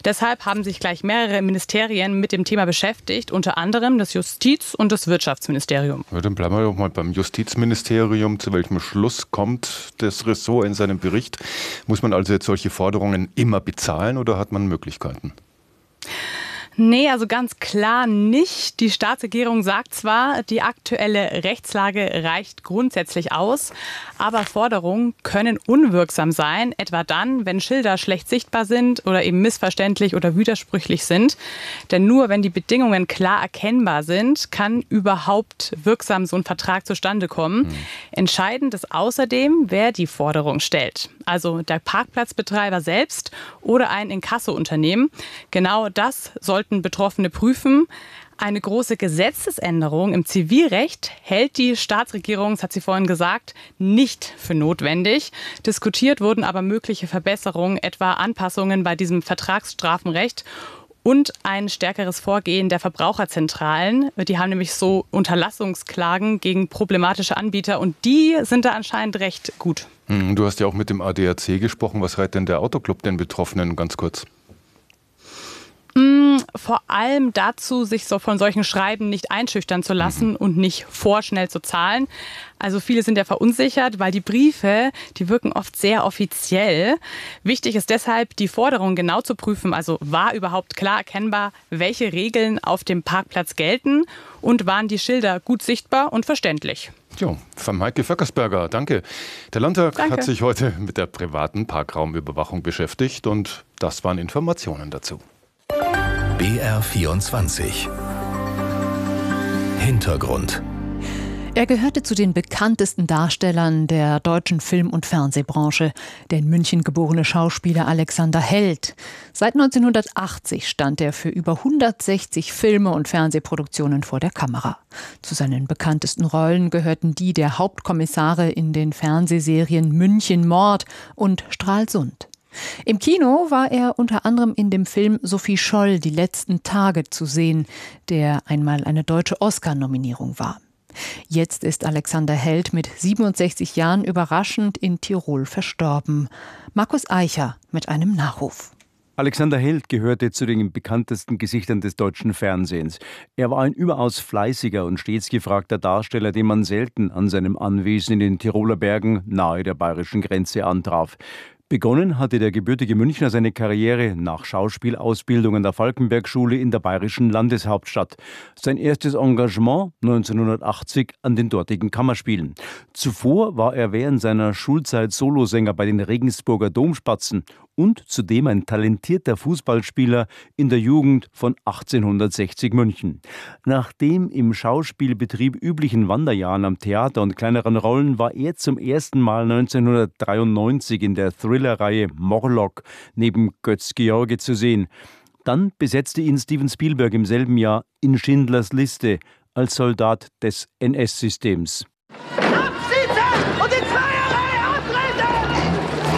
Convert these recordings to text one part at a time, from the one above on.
Deshalb haben sich gleich mehrere Ministerien mit dem Thema beschäftigt, unter anderem das Justiz- und das Wirtschaftsministerium. Ja, dann bleiben wir doch mal beim Justizministerium. Zu welchem Schluss kommt das Ressort in seinem Bericht? Muss man also jetzt solche Forderungen immer bezahlen oder hat man Möglichkeiten? Nee, also ganz klar nicht. Die Staatsregierung sagt zwar, die aktuelle Rechtslage reicht grundsätzlich aus, aber Forderungen können unwirksam sein, etwa dann, wenn Schilder schlecht sichtbar sind oder eben missverständlich oder widersprüchlich sind. Denn nur wenn die Bedingungen klar erkennbar sind, kann überhaupt wirksam so ein Vertrag zustande kommen. Entscheidend ist außerdem, wer die Forderung stellt. Also der Parkplatzbetreiber selbst oder ein Inkasso-Unternehmen. Genau das sollten Betroffene prüfen. Eine große Gesetzesänderung im Zivilrecht hält die Staatsregierung, das hat sie vorhin gesagt, nicht für notwendig. Diskutiert wurden aber mögliche Verbesserungen, etwa Anpassungen bei diesem Vertragsstrafenrecht und ein stärkeres Vorgehen der Verbraucherzentralen. Die haben nämlich so Unterlassungsklagen gegen problematische Anbieter und die sind da anscheinend recht gut. Du hast ja auch mit dem ADAC gesprochen. Was rät denn der Autoclub den Betroffenen ganz kurz? Vor allem dazu, sich so von solchen Schreiben nicht einschüchtern zu lassen und nicht vorschnell zu zahlen. Also viele sind ja verunsichert, weil die Briefe, die wirken oft sehr offiziell. Wichtig ist deshalb, die Forderung genau zu prüfen. Also war überhaupt klar erkennbar, welche Regeln auf dem Parkplatz gelten und waren die Schilder gut sichtbar und verständlich. Jo, von Maike Vöckersberger, danke. Der Landtag hat sich heute mit der privaten Parkraumüberwachung beschäftigt und das waren Informationen dazu. BR24 Hintergrund. Er gehörte zu den bekanntesten Darstellern der deutschen Film- und Fernsehbranche, der in München geborene Schauspieler Alexander Held. Seit 1980 stand er für über 160 Filme und Fernsehproduktionen vor der Kamera. Zu seinen bekanntesten Rollen gehörten die der Hauptkommissare in den Fernsehserien München Mord und Stralsund. Im Kino war er unter anderem in dem Film Sophie Scholl Die letzten Tage zu sehen, der einmal eine deutsche Oscar-Nominierung war. Jetzt ist Alexander Held mit 67 Jahren überraschend in Tirol verstorben. Markus Eicher mit einem Nachruf. Alexander Held gehörte zu den bekanntesten Gesichtern des deutschen Fernsehens. Er war ein überaus fleißiger und stets gefragter Darsteller, den man selten an seinem Anwesen in den Tiroler Bergen nahe der bayerischen Grenze antraf. Begonnen hatte der gebürtige Münchner seine Karriere nach Schauspielausbildung an der Falkenberg-Schule in der bayerischen Landeshauptstadt. Sein erstes Engagement 1980 an den dortigen Kammerspielen. Zuvor war er während seiner Schulzeit Solosänger bei den Regensburger Domspatzen und zudem ein talentierter Fußballspieler in der Jugend von 1860 München. Nach dem im Schauspielbetrieb üblichen Wanderjahren am Theater und kleineren Rollen war er zum ersten Mal 1993 in der Thriller-Reihe Morlock neben Götz George zu sehen. Dann besetzte ihn Steven Spielberg im selben Jahr in Schindlers Liste als Soldat des NS-Systems. Absitzen und in Zweierreihe abtreten!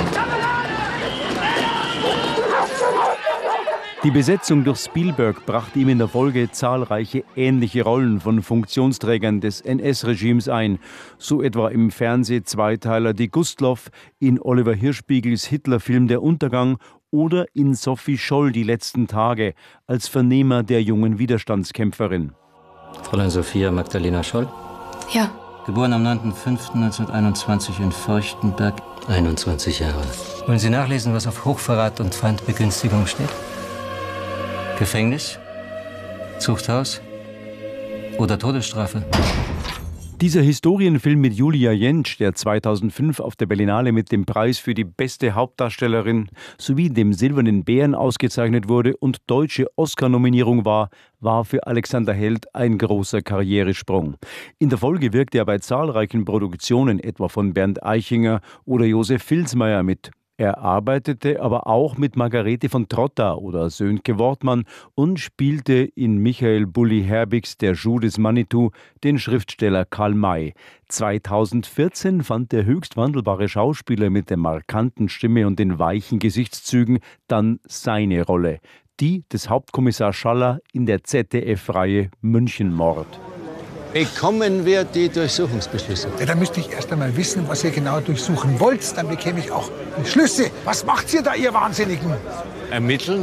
Die Besetzung durch Spielberg brachte ihm in der Folge zahlreiche ähnliche Rollen von Funktionsträgern des NS-Regimes ein. So etwa im Fernseh-Zweiteiler Die Gustloff, in Oliver Hirschbiegels Hitler-Film Der Untergang oder in Sophie Scholl Die letzten Tage als Vernehmer der jungen Widerstandskämpferin. Fräulein Sophia Magdalena Scholl? Ja. Geboren am 9.05.1921 in Feuchtenberg, 21 Jahre. Wollen Sie nachlesen, was auf Hochverrat und Feindbegünstigung steht? Gefängnis, Zuchthaus oder Todesstrafe? Dieser Historienfilm mit Julia Jentsch, der 2005 auf der Berlinale mit dem Preis für die beste Hauptdarstellerin sowie dem Silbernen Bären ausgezeichnet wurde und deutsche Oscar-Nominierung war für Alexander Held ein großer Karrieresprung. In der Folge wirkte er bei zahlreichen Produktionen, etwa von Bernd Eichinger oder Josef Vilsmeier mit. Er arbeitete aber auch mit Margarete von Trotta oder Sönke Wortmann und spielte in Michael Bulli Herbigs Der Schuh des Manitou den Schriftsteller Karl May. 2014 fand der höchst wandelbare Schauspieler mit der markanten Stimme und den weichen Gesichtszügen dann seine Rolle, die des Hauptkommissar Schaller in der ZDF-Reihe München-Mord. Bekommen wir die Durchsuchungsbeschlüsse? Ja, dann müsste ich erst einmal wissen, was ihr genau durchsuchen wollt. Dann bekäme ich auch Beschlüsse. Was macht ihr da, ihr Wahnsinnigen? Ermitteln